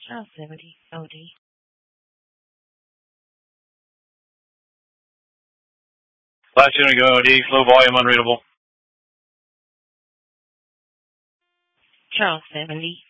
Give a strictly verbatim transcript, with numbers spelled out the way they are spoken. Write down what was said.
Channel seventy, O D. Last unit go O D, low volume, unreadable. Channel seventy.